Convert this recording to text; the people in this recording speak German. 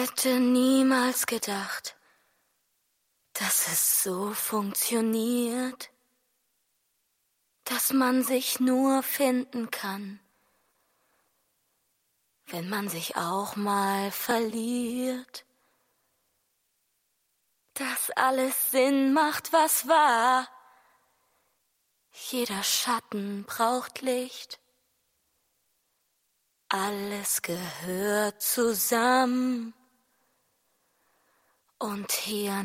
hätte niemals gedacht, dass es so funktioniert, dass man sich nur finden kann, wenn man sich auch mal verliert, dass alles Sinn macht, was war. Jeder Schatten braucht Licht, alles gehört zusammen und hier